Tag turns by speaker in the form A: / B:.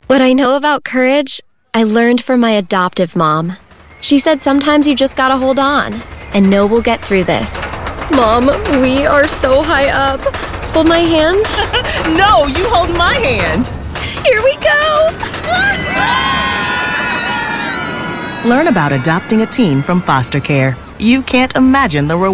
A: What I know about courage, I learned from my adoptive mom. She said sometimes you just gotta hold on and know we'll get through this. Mom, we are so high up. Hold my hand.
B: No, you hold my hand.
A: Here we go.
B: Learn about adopting a teen from foster care. You can't imagine the reward.